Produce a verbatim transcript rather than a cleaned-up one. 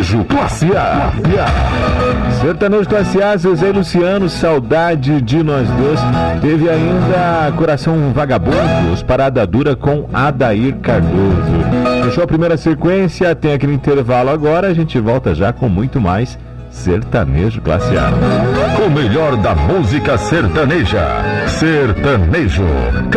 Sertanejo Classe A. Sertanejo Classe A, Zezé e Luciano, Saudade de Nós Dois. Teve ainda Coração Vagabundo, Os Parada Dura com Adair Cardoso. Fechou a primeira sequência, tem aquele intervalo agora, a gente volta já com muito mais Sertanejo Classe A. O melhor da música sertaneja. Sertanejo